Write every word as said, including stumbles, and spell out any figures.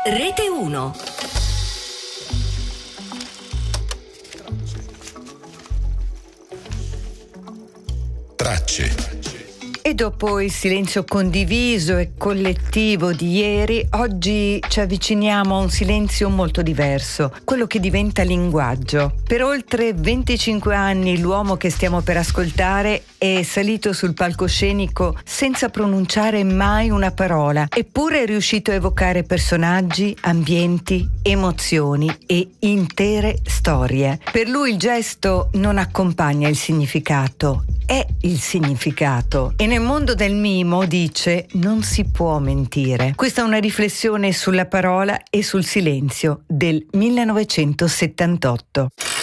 Rete uno. Tracce. E dopo il silenzio condiviso e collettivo di ieri, oggi ci avviciniamo a un silenzio molto diverso, quello che diventa linguaggio. Per oltre venticinque anni l'uomo che stiamo per ascoltare è salito sul palcoscenico senza pronunciare mai una parola, eppure è riuscito a evocare personaggi, ambienti, emozioni e intere storie. Per lui il gesto non accompagna il significato, è il significato. E nel mondo del mimo, dice, non si può mentire. Questa è una riflessione sulla parola e sul silenzio del millenovecentosettantotto.